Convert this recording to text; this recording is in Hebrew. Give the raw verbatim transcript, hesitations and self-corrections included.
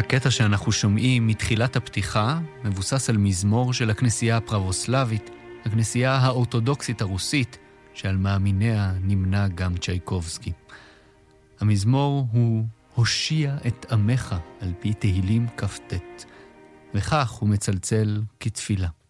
הקטע שאנחנו שומעים מתחילת הפתיחה מבוסס על מזמור של הכנסייה הפרבוסלבית, הכנסייה האורתודוקסית הרוסית, שעל מאמיניה נמנה גם צ'ייקובסקי. המזמור הוא הושיע את עמך על פי תהילים כ"ט, וכך הוא מצלצל כתפילה.